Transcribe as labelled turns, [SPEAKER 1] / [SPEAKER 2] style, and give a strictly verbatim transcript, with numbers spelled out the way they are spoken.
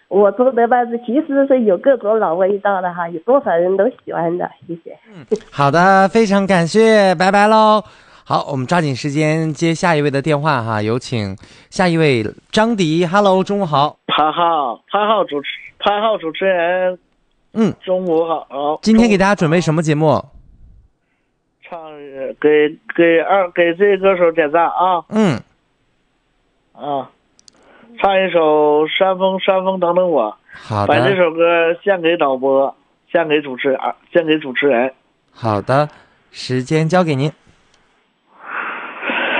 [SPEAKER 1] 我做的吧是其实是有各种老味道的哈，有多少人都喜欢的，谢谢。
[SPEAKER 2] 嗯，好的，非常感谢，拜拜喽。好，我们抓紧时间接下一位的电话哈，有请下一位张迪。Hello， 中午好。
[SPEAKER 3] 潘浩，潘浩主持，潘浩主持人，
[SPEAKER 2] 嗯，
[SPEAKER 3] 中午好。
[SPEAKER 2] 今天给大家准备什么节目？
[SPEAKER 3] 唱给给二给这歌手点赞啊。
[SPEAKER 2] 嗯。
[SPEAKER 3] 啊，唱一首《山峰山峰等等我》。
[SPEAKER 2] 好的。
[SPEAKER 3] 把这首歌献给导播，献给主持人，献给主持人。
[SPEAKER 2] 好的，时间交给您。